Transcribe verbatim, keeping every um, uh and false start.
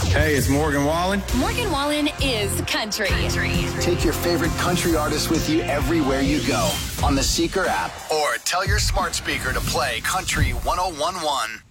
Hey, it's Morgan Wallen. Morgan Wallen is country. country. Take your favorite country artist with you everywhere you go on the Seeker app or tell your smart speaker to play Country one oh one one.